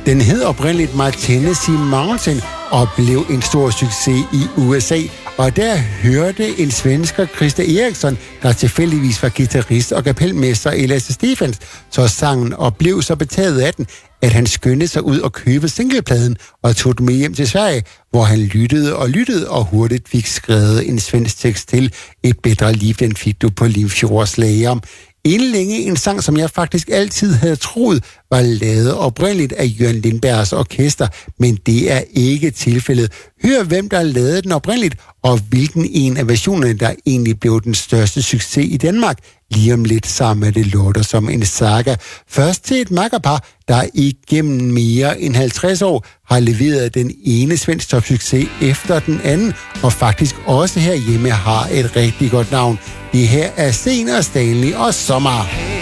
Den hed oprindeligt My Tennessee Mountain og blev en stor succes i USA. Og der hørte en svensker, Christer Eriksson, der tilfældigvis var guitarist og kapelmester i Lasse Stefans, så sangen og blev så betaget af den, at han skyndte sig ud og købe singlepladen og tog den med hjem til Sverige, hvor han lyttede og hurtigt fik skrevet en svensk tekst til Et bedre liv, den fik du på Limfjords Lager. Inden længe en sang, som jeg faktisk altid havde troet var lavet oprindeligt af Jørgen Lindbergs orkester, men det er ikke tilfældet. Hør, hvem der lavede den oprindeligt, og hvilken en af versionerne, der egentlig blev den største succes i Danmark. Lige om lidt sammen med det låter som en saga. Først til et makkerpar, der igennem mere end 50 år har leveret den ene svensk topsucces efter den anden, og faktisk også herhjemme har et rigtig godt navn. Det her er Sten og Stanley og Sommer.